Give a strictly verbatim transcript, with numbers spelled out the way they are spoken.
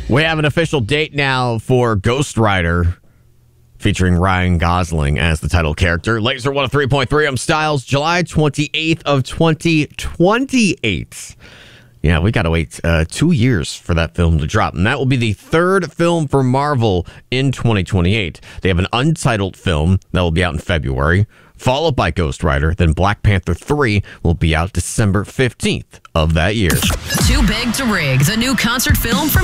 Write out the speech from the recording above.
We have an official date now for Ghost Rider, featuring Ryan Gosling as the title character. Laser one oh three point three, I'm Styles, July twenty-eighth of twenty twenty-eight. Yeah, we got to wait uh, two years for that film to drop. And that will be the third film for Marvel in twenty twenty-eight. They have an untitled film that will be out in February, followed by Ghost Rider. Then Black Panther three will be out December fifteenth of that year. Too Big to Rig, the new concert film from